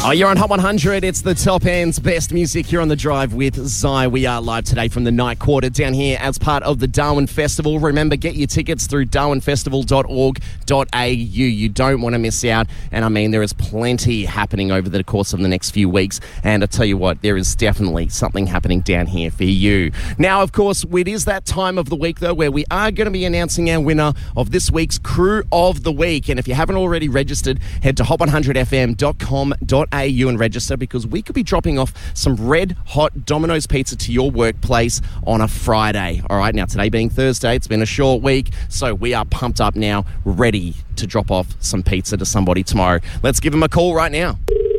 Oh, you're on Hot 100. It's the top end's best music here on The Drive with Zai. We are live today from the Night Quarter down here as part of the Darwin Festival. Remember, get your tickets through darwinfestival.org.au. You don't want to miss out. And I mean, there is plenty happening over the course of the next few weeks. And I tell you what, there is definitely something happening down here for you. Now, of course, it is that time of the week, though, where we are going to be announcing our winner of this week's Crew of the Week. And if you haven't already registered, head to hot100fm.com.au and register, because we could be dropping off some red hot Domino's pizza to your workplace on a Friday. All right, now today being Thursday, it's been a short week, so we are pumped up now, ready to drop off some pizza to somebody tomorrow. Let's give them a call right now.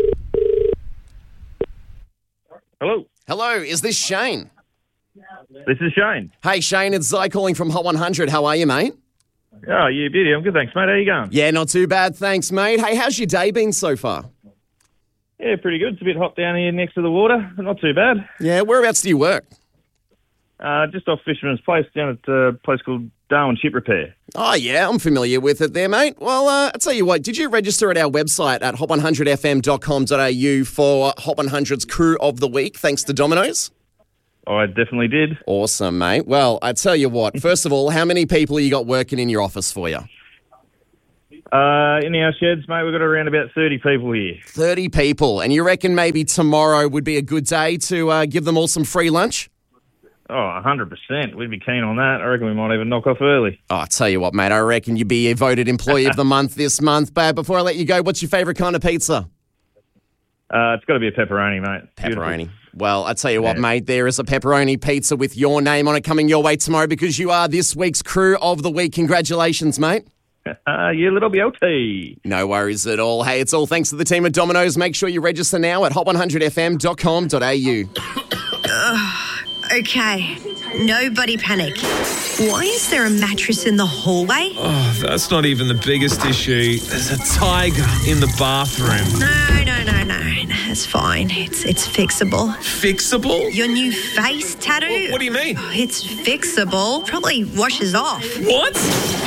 Hello. Hello, is this Shane? This is Shane. Hey Shane, it's Zai calling from Hot 100. How are you, mate? Oh, you beauty. I'm good, thanks, mate. How you going? Yeah, not too bad, thanks, mate. Hey, how's your day been so far? Yeah, pretty good. It's a bit hot down here next to the water, but not too bad. Yeah, whereabouts do you work? Just off Fisherman's Place, down at a place called Darwin Ship Repair. Oh, yeah, I'm familiar with it there, mate. Well, I'll tell you what, did you register at our website at hot100fm.com.au for Hot 100's Crew of the Week, thanks to Domino's? I definitely did. Awesome, mate. Well, I tell you what, first of all, how many people you got working in your office for you? In our sheds, mate, we've got around about 30 people here. 30 people. And you reckon maybe tomorrow would be a good day to give them all some free lunch? Oh, 100%. We'd be keen on that. I reckon we might even knock off early. Oh, I tell you what, mate, I reckon you'd be a voted Employee of the Month this month. But before I let you go, what's your favourite kind of pizza? It's got to be a pepperoni, mate. Pepperoni. Beautiful. Well, I tell you what, mate, there is a pepperoni pizza with your name on it coming your way tomorrow, because you are this week's Crew of the Week. Congratulations, mate. You little BLT. No worries at all. Hey, it's all thanks to the team at Domino's. Make sure you register now at hot100fm.com.au. Okay, nobody panic. Why is there a mattress in the hallway? Oh, that's not even the biggest issue. There's a tiger in the bathroom. No, it's fine. It's fixable. Fixable? Your new face tattoo? What do you mean? It's fixable. Probably washes off. What?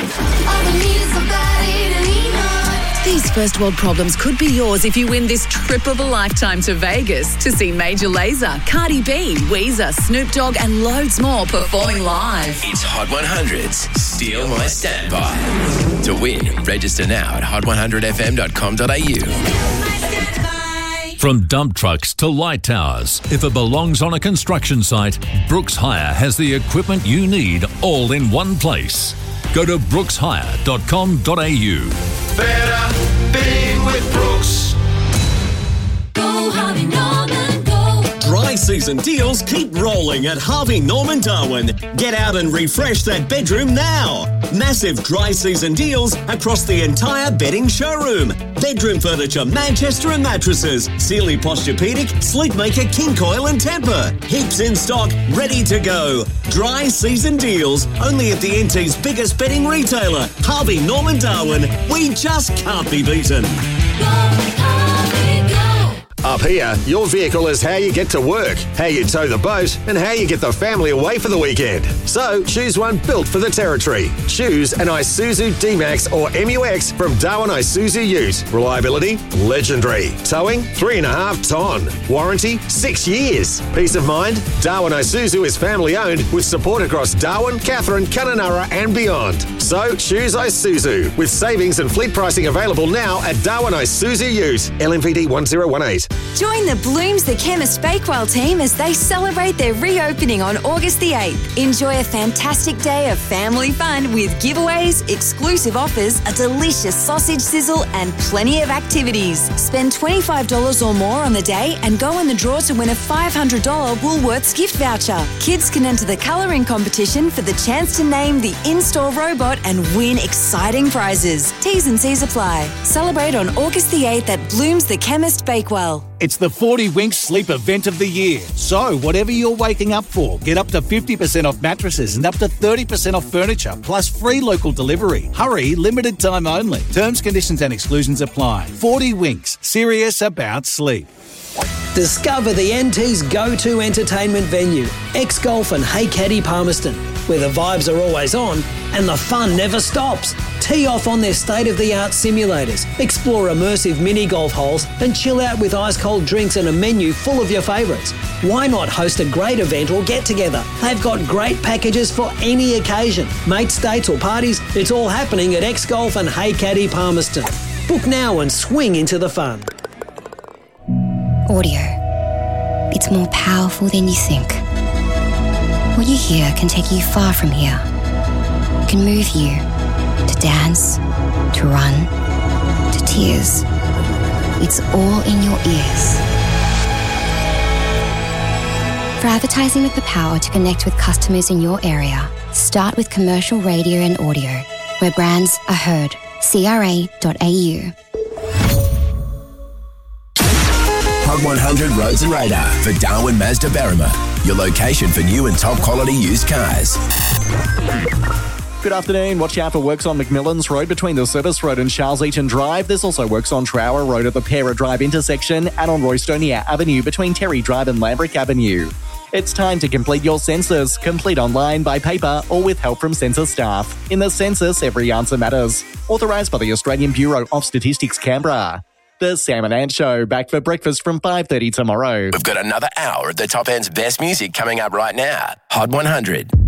These first world problems could be yours if you win this trip of a lifetime to Vegas to see Major Lazer, Cardi B, Weezer, Snoop Dogg and loads more performing live. It's Hot 100's Steal My Standby. To win, register now at hot100fm.com.au. From dump trucks to light towers, if it belongs on a construction site, Brooks Hire has the equipment you need all in one place. Go to brookshire.com.au. Better be with Brooks. Go Harvey Norman, go. Dry season deals keep rolling at Harvey Norman Darwin. Get out and refresh that bedroom now. Massive dry season deals across the entire bedding showroom. Bedroom furniture, Manchester and mattresses, Sealy Posturepedic, Sleepmaker, King Coil and Temper. Heaps in stock, ready to go. Dry season deals, only at the NT's biggest bedding retailer, Harvey Norman Darwin. We just can't be beaten. Up here, your vehicle is how you get to work, how you tow the boat, and how you get the family away for the weekend. So, choose one built for the territory. Choose an Isuzu D-Max or MUX from Darwin Isuzu Ute. Reliability, legendary. Towing, 3.5 ton. Warranty, 6 years. Peace of mind, Darwin Isuzu is family owned with support across Darwin, Katherine, Kununurra and beyond. So, choose Isuzu with savings and fleet pricing available now at Darwin Isuzu Ute. LMPD 1018. Join the Blooms the Chemist Bakewell team as they celebrate their reopening on August the 8th. Enjoy a fantastic day of family fun with giveaways, exclusive offers, a delicious sausage sizzle and plenty of activities. Spend $25 or more on the day and go in the draw to win a $500 Woolworths gift voucher. Kids can enter the colouring competition for the chance to name the in-store robot and win exciting prizes. T's and C's apply. Celebrate on August the 8th at Blooms the Chemist Bakewell. It's the 40 Winks Sleep Event of the Year. So, whatever you're waking up for, get up to 50% off mattresses and up to 30% off furniture, plus free local delivery. Hurry, limited time only. Terms, conditions and exclusions apply. 40 Winks, serious about sleep. Discover the NT's go-to entertainment venue, X-Golf and Hey Caddy Palmerston, where the vibes are always on and the fun never stops. Tee off on their state-of-the-art simulators, explore immersive mini-golf holes and chill out with ice-cold drinks and a menu full of your favourites. Why not host a great event or get-together? They've got great packages for any occasion. Mates, dates or parties, it's all happening at X-Golf and Hey Caddy Palmerston. Book now and swing into the fun. Audio. It's more powerful than you think. What you hear can take you far from here. It can move you to dance, to run, to tears. It's all in your ears. For advertising with the power to connect with customers in your area, start with commercial radio and audio, where brands are heard. CRA.au. Hot 100 Roads and Radar for Darwin Mazda Berrima, your location for new and top quality used cars. Good afternoon. Watch out for works on McMillan's Road between the Service Road and Charles Eaton Drive. There's also works on Trower Road at the Pera Drive intersection and on Roystonia Avenue between Terry Drive and Lambrick Avenue. It's time to complete your census. Complete online, by paper, or with help from census staff. In the census, every answer matters. Authorised by the Australian Bureau of Statistics, Canberra. The Sam and Ant Show, back for breakfast from 5:30 tomorrow. We've got another hour of the top end's best music coming up right now. Hot 100.